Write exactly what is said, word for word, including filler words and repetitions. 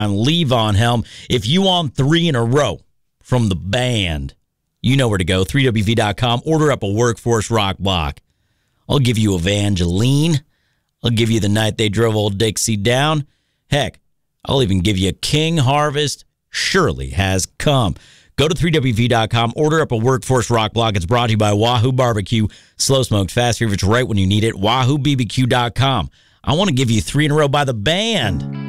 Levon Helm. If you want three in a row from the band, you know where to go, three W V dot com. Order up a Workforce rock block. I'll give you Evangeline. I'll give you The Night They Drove Old Dixie Down. Heck, I'll even give you King Harvest Surely Has Come. Go to three W V dot com. Order up a Workforce rock block. It's brought to you by Wahoo Barbecue. Slow smoked, fast favorites right when you need it. wahoo b b q dot com. I want to give you three in a row by the band.